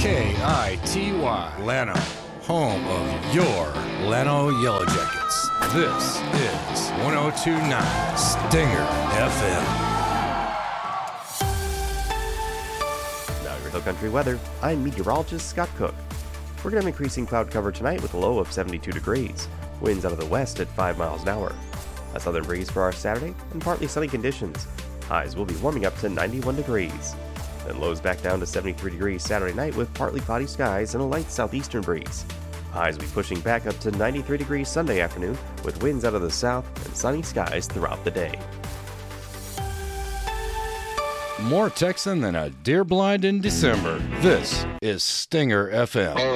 KITY, Llano, home of your Llano Yellow Jackets. This is 102.9 Stinger FM. Now your Hill Country weather. I'm meteorologist Scott Cook. We're going to have increasing cloud cover tonight with a low of 72 degrees. Winds out of the west at 5 miles an hour. A southern breeze for our Saturday and partly sunny conditions. Highs will be warming up to 91 degrees. Then lows back down to 73 degrees Saturday night with partly cloudy skies and a light southeastern breeze. Highs will be pushing back up to 93 degrees Sunday afternoon with winds out of the south and sunny skies throughout the day. More Texan than a deer blind in December. This is Stinger FM.